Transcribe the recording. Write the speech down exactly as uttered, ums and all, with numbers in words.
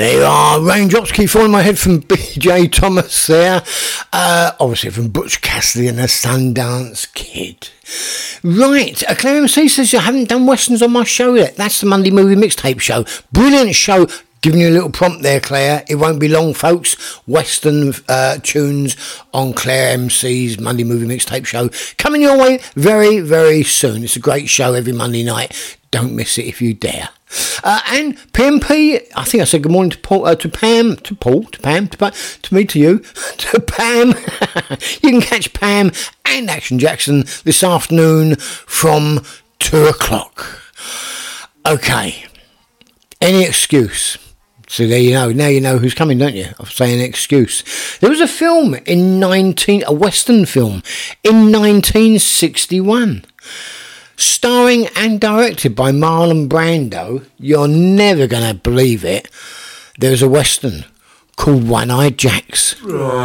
There you are, raindrops keep falling on my head from B J Thomas there. Uh, obviously from Butch Cassidy and the Sundance Kid. Right, uh, Claire M C says you haven't done westerns on my show yet. That's the Monday Movie Mixtape Show. Brilliant show. Giving you a little prompt there, Claire. It won't be long, folks. Western uh, tunes on Claire M C's Monday Movie Mixtape Show. Coming your way very, very soon. It's a great show every Monday night. Don't miss it if you dare. Uh, and P M P, I think I said good morning to Paul, uh, to Pam, to Paul, to Pam, to, Pa- to me, to you, to Pam. You can catch Pam and Action Jackson this afternoon from two o'clock. Okay. Any excuse. So there you know. Now you know who's coming, don't you? I'm saying excuse. There was a film in nineteen, a Western film in nineteen sixty-one. Starring and directed by Marlon Brando. You're never going to believe it. There's a Western called One-Eyed Jacks.